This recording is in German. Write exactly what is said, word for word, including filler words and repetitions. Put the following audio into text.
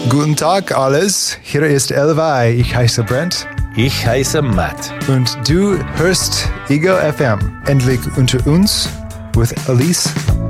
Guten Tag alles, hier ist Elvai. Ich heiße Brent. Ich heiße Matt. Und du hörst Ego F M. Endlich unter uns with Elise